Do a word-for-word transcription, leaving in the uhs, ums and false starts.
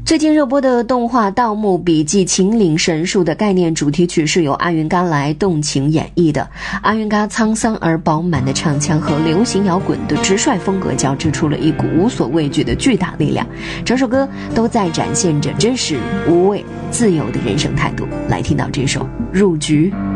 最近热播的动画《盗墓笔记：秦岭神树》的概念主题曲是由阿云嘎来动情演绎的。阿云嘎沧桑而饱满的唱腔和流行摇滚的直率风格交织出了一股无所畏惧的巨大力量，整首歌都在展现着真实、无畏、自由的人生态度。来听到这首《入局》。